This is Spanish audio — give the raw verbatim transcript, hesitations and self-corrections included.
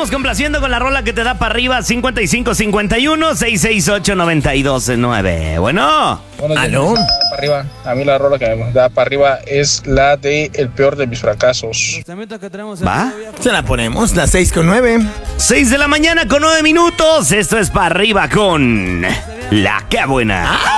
estamos complaciendo con la rola que te da para arriba. Cincuenta y cinco cincuenta y uno seiscientos sesenta y ocho noventa y dos nueve. Bueno. Bueno, ¿aló? Para arriba. A mí la rola que me da para arriba es la de El peor de mis fracasos. ¿Va? Se la ponemos, las seis con nueve. seis de la mañana con nueve minutos. Esto es para arriba con La Que Buena.